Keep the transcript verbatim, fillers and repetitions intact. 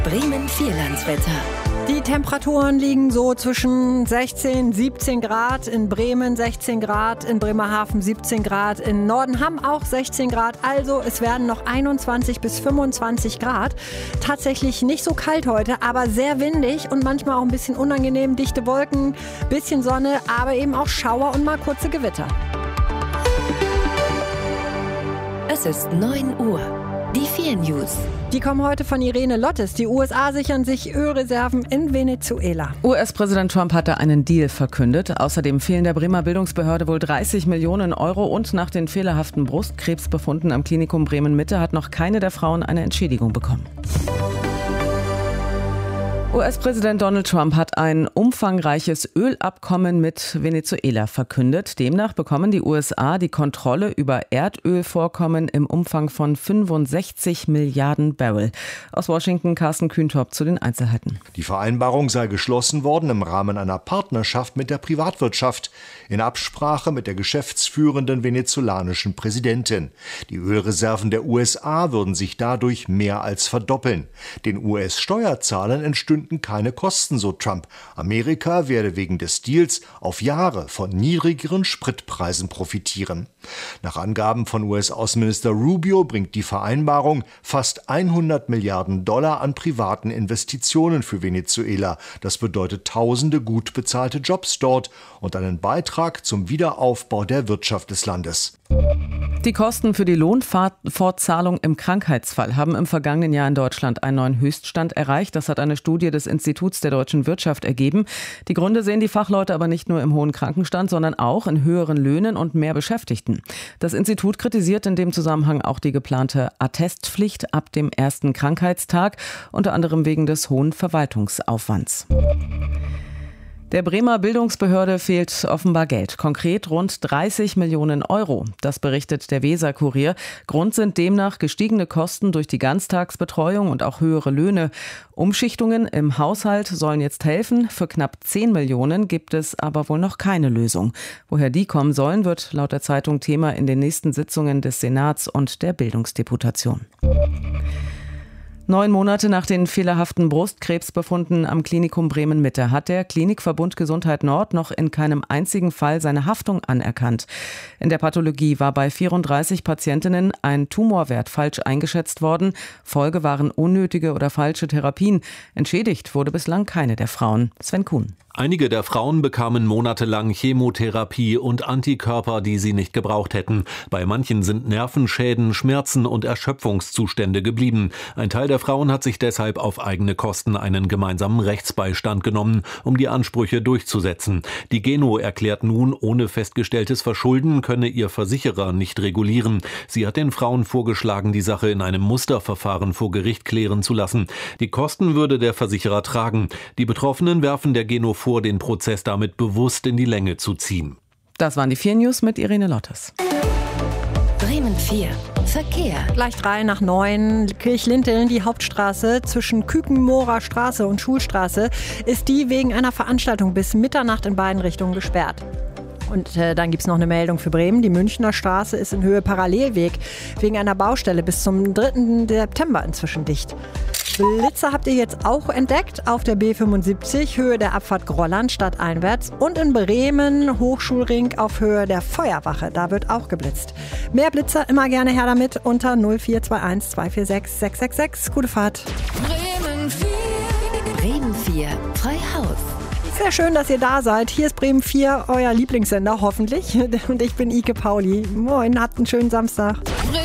Bremen Vierlandswetter. Die Temperaturen liegen so zwischen sechzehn, siebzehn Grad. In Bremen sechzehn Grad, in Bremerhaven siebzehn Grad, in Nordenham auch sechzehn Grad. Also es werden noch einundzwanzig bis fünfundzwanzig Grad. Tatsächlich nicht so kalt heute, aber sehr windig und manchmal auch ein bisschen unangenehm. Dichte Wolken, bisschen Sonne, aber eben auch Schauer und mal kurze Gewitter. Es ist neun Uhr. Die vier News. Die kommen heute von Irene Lottes. Die U S A sichern sich Ölreserven in Venezuela. U S-Präsident Trump hatte einen Deal verkündet. Außerdem fehlen der Bremer Bildungsbehörde wohl dreißig Millionen Euro. Und nach den fehlerhaften Brustkrebsbefunden am Klinikum Bremen-Mitte hat noch keine der Frauen eine Entschädigung bekommen. U S-Präsident Donald Trump hat ein umfangreiches Ölabkommen mit Venezuela verkündet. Demnach bekommen die U S A die Kontrolle über Erdölvorkommen im Umfang von fünfundsechzig Milliarden Barrel. Aus Washington Carsten Kühntop zu den Einzelheiten. Die Vereinbarung sei geschlossen worden im Rahmen einer Partnerschaft mit der Privatwirtschaft in Absprache mit der geschäftsführenden venezolanischen Präsidentin. Die Ölreserven der U S A würden sich dadurch mehr als verdoppeln. Den U S-Steuerzahlern entstünden keine Kosten, so Trump. Amerika werde wegen des Deals auf Jahre von niedrigeren Spritpreisen profitieren. Nach Angaben von U S-Außenminister Rubio bringt die Vereinbarung fast hundert Milliarden Dollar an privaten Investitionen für Venezuela. Das bedeutet tausende gut bezahlte Jobs dort und einen Beitrag zum Wiederaufbau der Wirtschaft des Landes. Die Kosten für die Lohnfortzahlung im Krankheitsfall haben im vergangenen Jahr in Deutschland einen neuen Höchststand erreicht. Das hat eine Studie des Instituts der deutschen Wirtschaft ergeben. Die Gründe sehen die Fachleute aber nicht nur im hohen Krankenstand, sondern auch in höheren Löhnen und mehr Beschäftigten. Das Institut kritisiert in dem Zusammenhang auch die geplante Attestpflicht ab dem ersten Krankheitstag, unter anderem wegen des hohen Verwaltungsaufwands. Der Bremer Bildungsbehörde fehlt offenbar Geld, konkret rund dreißig Millionen Euro. Das berichtet der Weser-Kurier. Grund sind demnach gestiegene Kosten durch die Ganztagsbetreuung und auch höhere Löhne. Umschichtungen im Haushalt sollen jetzt helfen. Für knapp zehn Millionen gibt es aber wohl noch keine Lösung. Woher die kommen sollen, wird laut der Zeitung Thema in den nächsten Sitzungen des Senats und der Bildungsdeputation. Neun Monate nach den fehlerhaften Brustkrebsbefunden am Klinikum Bremen-Mitte hat der Klinikverbund Gesundheit Nord noch in keinem einzigen Fall seine Haftung anerkannt. In der Pathologie war bei vierunddreißig Patientinnen ein Tumorwert falsch eingeschätzt worden. Folge waren unnötige oder falsche Therapien. Entschädigt wurde bislang keine der Frauen. Sven Kuhn. Einige der Frauen bekamen monatelang Chemotherapie und Antikörper, die sie nicht gebraucht hätten. Bei manchen sind Nervenschäden, Schmerzen und Erschöpfungszustände geblieben. Ein Teil der Frauen hat sich deshalb auf eigene Kosten einen gemeinsamen Rechtsbeistand genommen, um die Ansprüche durchzusetzen. Die Geno erklärt nun, ohne festgestelltes Verschulden könne ihr Versicherer nicht regulieren. Sie hat den Frauen vorgeschlagen, die Sache in einem Musterverfahren vor Gericht klären zu lassen. Die Kosten würde der Versicherer tragen. Die Betroffenen werfen der Geno vor, den Prozess damit bewusst in die Länge zu ziehen. Das waren die vier News mit Irene Lottes. Bremen vier. Verkehr. Gleich drei nach neun. Kirchlinteln, die Hauptstraße zwischen Kükenmoorer Straße und Schulstraße, ist die wegen einer Veranstaltung bis Mitternacht in beiden Richtungen gesperrt. Und äh, dann gibt es noch eine Meldung für Bremen. Die Münchner Straße ist in Höhe Parallelweg wegen einer Baustelle bis zum dritten September inzwischen dicht. Blitzer habt ihr jetzt auch entdeckt auf der B fünfundsiebzig, Höhe der Abfahrt Grolland stadteinwärts, und in Bremen Hochschulring auf Höhe der Feuerwache. Da wird auch geblitzt. Mehr Blitzer immer gerne her damit unter null vier zwei eins zwei vier sechs sechs sechs sechs. Gute Fahrt. Bremen vier. Bremen vier. Frei Haus. Sehr schön, dass ihr da seid. Hier ist Bremen vier, euer Lieblingssender, hoffentlich. Und ich bin Ike Pauli. Moin, habt einen schönen Samstag.